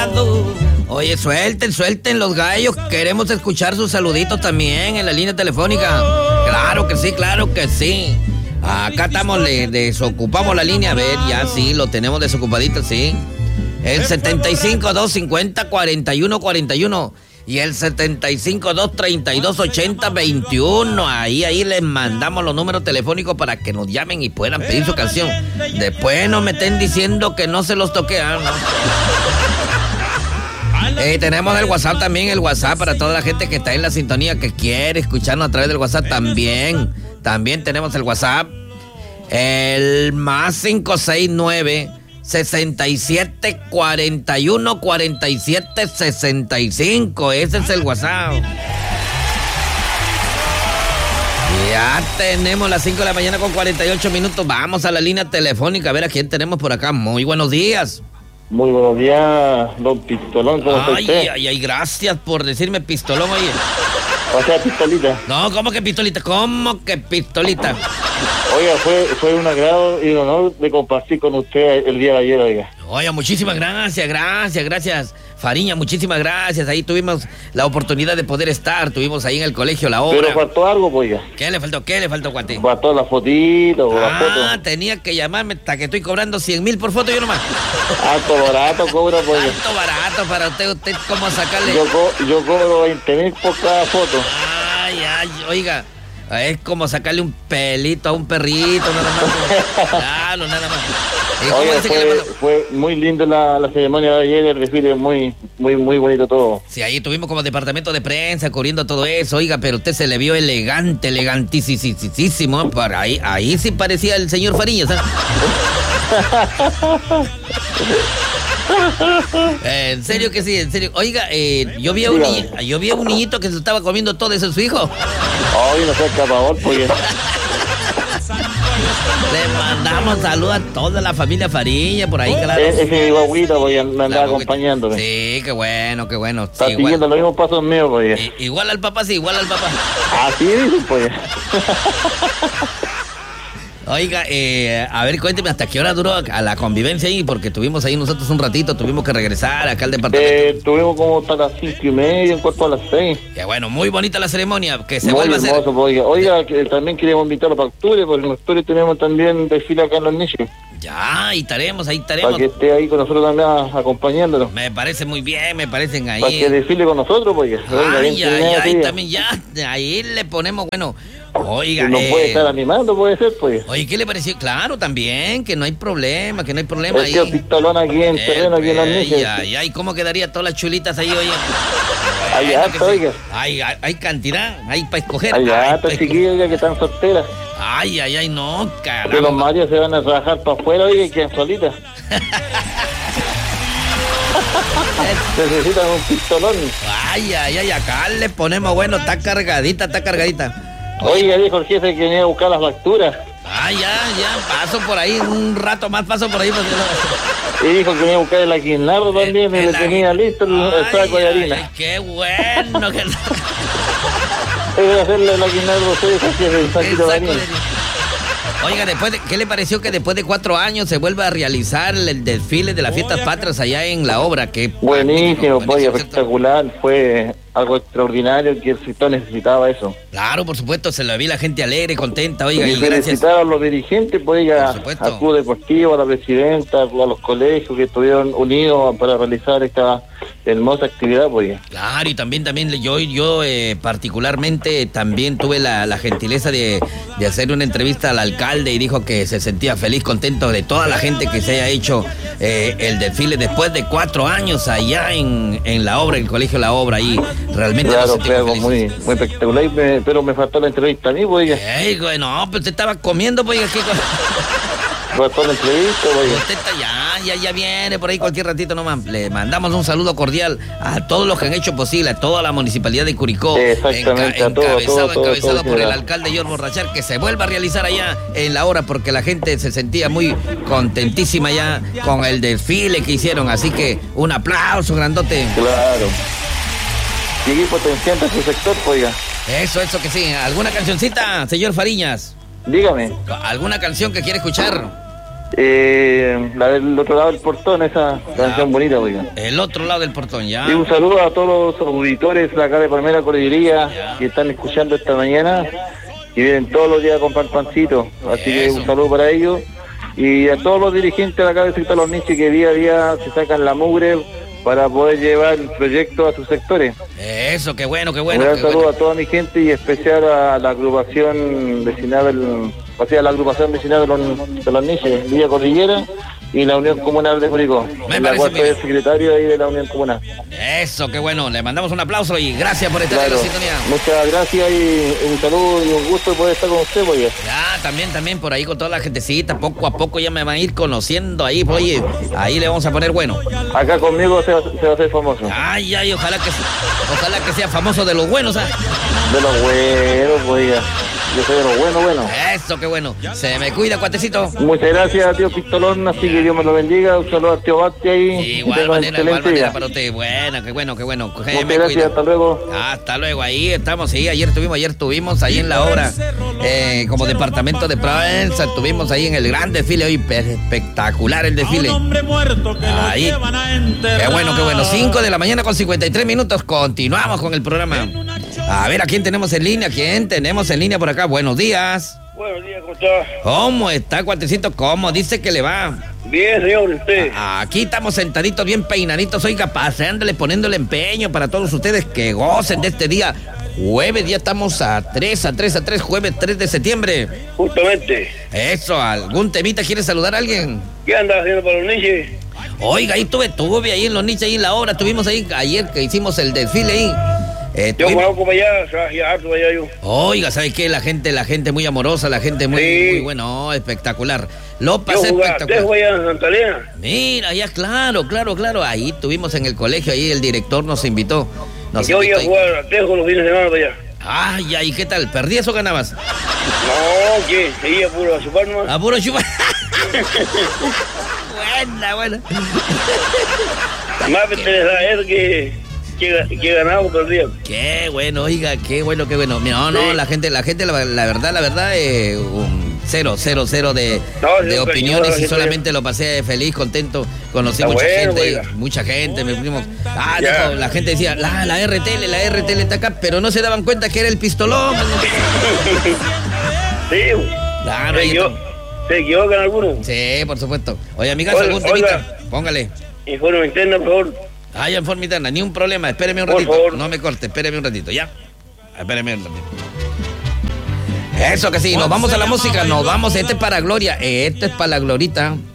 lado. Oye, suelten los gallos. Queremos escuchar sus saluditos también en la línea telefónica. Claro que sí. Acá estamos, le desocupamos la línea. A ver, ya sí, lo tenemos desocupadito, sí. El 75-250-4141 y el 75-232-80-21. Ahí les mandamos los números telefónicos para que nos llamen y puedan pedir su canción. Después no me estén diciendo que no se los toque, ¿no? Tenemos el WhatsApp también, el WhatsApp para toda la gente que está en la sintonía, que quiere escucharnos a través del WhatsApp también. También tenemos el WhatsApp, el más 569 67 41 47 65. Ese es el WhatsApp. Ya tenemos las 5 de la mañana con 48 minutos. Vamos a la línea telefónica a ver a quién tenemos por acá. Muy buenos días. Muy buenos días, don Pistolón. ¿Cómo está usted? Ay, gracias por decirme Pistolón, oye. O sea, Pistolita. No, ¿cómo que Pistolita? Oiga, fue un agrado y un honor de compartir con usted el día de ayer, oiga. Oiga, muchísimas gracias. Fariña, muchísimas gracias. Ahí tuvimos la oportunidad de poder estar. Tuvimos ahí en el colegio la obra. Pero faltó algo, oiga. ¿Qué le faltó, Guate? Faltó la fotito, la foto. Tenía que llamarme hasta que estoy cobrando 100,000 por foto yo nomás. Alto barato cobra, pues. Alto barato para usted cómo sacarle. Yo cobro 20,000 por cada foto. Ay, oiga. Es como sacarle un pelito a un perrito, nada más. Claro, nada más. Oye, fue muy lindo la ceremonia de ayer, el desfile muy bonito todo. Sí, ahí tuvimos como departamento de prensa cubriendo todo eso, oiga, pero usted se le vio elegantísimo. Ahí sí parecía el señor Fariñas, ¿sabes? En serio que sí, en serio. Oiga, yo vi a un niñito que se estaba comiendo todo eso, su hijo. Ay, no se escapador, pues. Le mandamos saludos a toda la familia Fariña por ahí, claro. Ese guaguito, pues, me andaba acompañándome. Sí, qué bueno. Está siguiendo los mismos pasos míos, pues. Igual al papá. Así dicen, pues. Oiga, a ver, cuénteme, ¿hasta qué hora duró a la convivencia ahí? Porque tuvimos ahí nosotros un ratito, tuvimos que regresar acá al departamento. Tuvimos como hasta las 5:30, un cuarto a las 6. Qué bueno, muy bonita la ceremonia, que se muy vuelva hermoso, a hacer. Oiga, que también queremos invitarlo para octubre, porque en octubre tenemos también desfile acá en los nichos. Ya, ahí estaremos. Para que esté ahí con nosotros también acompañándonos. Me parece muy bien, me parecen ahí. Para que desfile con nosotros, pues. Ahí también ahí le ponemos, bueno. Oiga, no puede estar animando, puede ser, pues. Oye, ¿qué le pareció? Claro, también, que no hay problema El ahí. tío Pistolón aquí en terreno, aquí en las nichas. ¿Y cómo quedaría todas las chulitas ahí, oye? Allá está, oiga. Hay cantidad, hay para escoger. Allá está chiquillas que están solteras. No, caramba. Que los maridos se van a trabajar para afuera, oiga, y quedan solitas. Necesitan un pistolón. Acá le ponemos, bueno, está cargadita. Oiga, dijo el jefe que venía a buscar las facturas. Ya, paso por ahí, un rato más paso por ahí. Y dijo que venía a buscar el aguinaldo también, y le tenía listo el saco de harina. Qué bueno que... Debe hacerle el aguinaldo a ustedes, el saquito de harina. Oiga, ¿qué le pareció que después de 4 años se vuelva a realizar el desfile de las fiestas patrias allá en la obra? Buenísimo, espectacular, fue algo extraordinario que el sector necesitaba eso. Claro, por supuesto, se la vi la gente alegre, contenta, oiga, y gracias. Felicitaron a los dirigentes, al Club Deportivo, a la presidenta, a los colegios que estuvieron unidos para realizar esta hermosa actividad, pues. Claro, y también yo particularmente también tuve la gentileza de hacer una entrevista al alcalde y dijo que se sentía feliz, contento de toda la gente que se haya hecho el desfile después de 4 años allá en la obra, en el colegio La Obra, ahí realmente. Claro, fue algo muy espectacular, pero me faltó la entrevista a mí, pues. No, pero te estaba comiendo, pues. Faltó la entrevista, pues. Usted está ya viene por ahí cualquier ratito nomás. Le mandamos un saludo cordial a todos los que han hecho posible, a toda la municipalidad de Curicó. Exactamente, encabezado por el alcalde George Borrachar, que se vuelva a realizar allá en la hora, porque la gente se sentía muy contentísima ya con el desfile que hicieron. Así que un aplauso grandote. Claro. Seguir potenciando su sector, oiga. Eso que sí. ¿Alguna cancioncita, señor Fariñas? Dígame. ¿Alguna canción que quiere escuchar? La del otro lado del portón, esa canción bonita, oiga. El otro lado del portón, ya. Y un saludo a todos los auditores de acá de Palmera Cordillería que están escuchando esta mañana y vienen todos los días a comprar pancito. Así que un saludo para ellos. Y a todos los dirigentes de acá del sector Los Niches que día a día se sacan la mugre para poder llevar el proyecto a sus sectores. Eso, qué bueno, qué bueno. Un saludo a toda mi gente y especial a la agrupación vecinal la agrupación vecinal de los Niches, Villa Cordillera y la Unión Comunal de Curicó. La cual soy el secretario ahí de la Unión Comunal. Eso, qué bueno. Le mandamos un aplauso y gracias por estar en la sintonía. Muchas gracias y un saludo y un gusto de poder estar con usted, pues. Ya, también por ahí con toda la gentecita, poco a poco ya me van a ir conociendo ahí, oye, ahí le vamos a poner bueno. Acá conmigo se va a hacer famoso. Ay, ojalá que sea famoso de los buenos, ¿ah? De los buenos, pues. Yo soy de los buenos. Eso, qué bueno. Se me cuida, cuatecito. Muchas gracias, tío Pistolón, así que Dios me lo bendiga. Un saludo a tío Basti ahí. Igual manera para usted. Bueno, qué bueno. Muchas gracias, hasta luego. Hasta luego, ahí estamos, sí, ayer tuvimos ahí en la obra, como departamento de prensa, estuvimos ahí en el gran desfile, hoy espectacular el desfile. Ahí. Qué bueno. 5 de la mañana con 53 minutos, continuamos con el programa. A ver, ¿a quién tenemos en línea? ¿Quién tenemos en línea por acá? Buenos días. Buenos días, ¿cómo está? ¿Cómo está, cuatecito? ¿Cómo dice que le va? Bien, señor, ¿usted? Aquí estamos sentaditos, bien peinaditos, oiga, paseándole, poniéndole empeño para todos ustedes que gocen de este día. Jueves, ya estamos a 3, jueves 3 de septiembre. Justamente. Eso, ¿algún temita quiere saludar a alguien? ¿Qué anda haciendo para los niches? Oiga, ahí estuve ahí en los niches, ahí en la obra, estuvimos ahí ayer que hicimos el desfile ahí. Yo conozco para allá, harto para allá yo. Oiga, ¿sabes qué? La gente muy amorosa, la gente muy bueno, espectacular. Lo pasé espectacular. ¿Usted fue allá en Santa Elena? Mira, ya claro. Ahí estuvimos en el colegio, ahí el director nos invitó. Yo iba a jugar a Tejo los fines de semana para allá. Ay, ¿qué tal? ¿Perdías o ganabas? No, ¿qué? Seguía puro a chupar nomás. A puro chupar. Buena. Más me interesa eso que ganaba o perdía. Qué bueno, oiga, qué bueno. No, la gente, la verdad, cero de opiniones y solamente lo pasé feliz, contento. Conocí mucha gente, me fuimos. La gente decía, la RTL está acá, pero no se daban cuenta que era el Pistolón. Sí, claro, ¿se equivocan algunos? Sí, por supuesto. Oye, amigas, algún temita, póngale. Informe interno, por favor. Ya en forma interna, ni un problema, espéreme un ratito. Por favor. No me corte, espéreme un ratito, ¿ya? Espéreme un ratito. Eso que sí, nos vamos a la música, este es para Gloria, este es para la Glorita.